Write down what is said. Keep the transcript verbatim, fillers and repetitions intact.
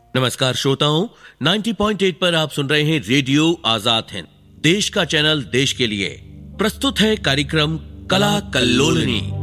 नमस्कार श्रोताओं, नब्बे पॉइंट आठ पर आप सुन रहे हैं रेडियो आजाद हिंद, देश का चैनल देश के लिए। प्रस्तुत है कार्यक्रम कला कल्लोलिनी।